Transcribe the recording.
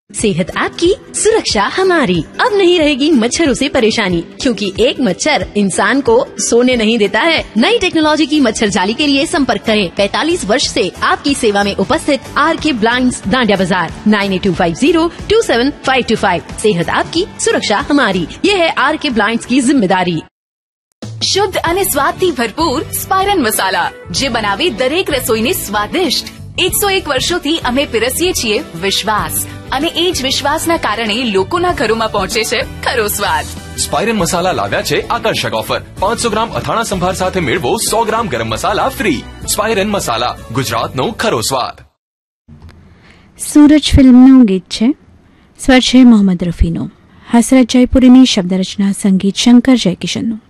सेहत आपकी, सुरक्षा हमारी। अब नहीं रहेगी मच्छरों से परेशानी, क्योंकि एक मच्छर इंसान को सोने नहीं देता है। नई टेक्नोलॉजी की मच्छर जाली के लिए संपर्क करें 45 वर्ष से आपकी सेवा में उपस्थित आर.के. ब्लाइंड्स, दांडिया बाजार 9825027525। सेहत आपकी, सुरक्षा हमारी, ये है आर.के. ब्लाइंड्स की जिम्मेदारी। શુદ્ધ અને સ્વાદથી ભરપૂર સ્પાયરન મસાલા, જે બનાવે દરેક રસોઈને સ્વાદિષ્ટ। 101 વર્ષોથી અમે પીરસીએ છીએ વિશ્વાસ, અને એ જ વિશ્વાસના કારણે લોકોના ઘરોમાં પહોંચે છે ખરો સ્વાદ। સ્પાયરન મસાલા લાવ્યા છે આકર્ષક ઓફર। 500 ગ્રામ અથાણા સંભાર સાથે મેળવો 100 ગ્રામ ગરમ મસાલા ફ્રી। સ્પાયરન મસાલા, ગુજરાતનો ખરો સ્વાદ। સૂરજ ફિલ્મનું ગીત છે, સ્વર છે મોહમ્મદ રફીનો, હસરત જયપુરીની શબ્દ રચના, સંગીત શંકર જયકિશનનું।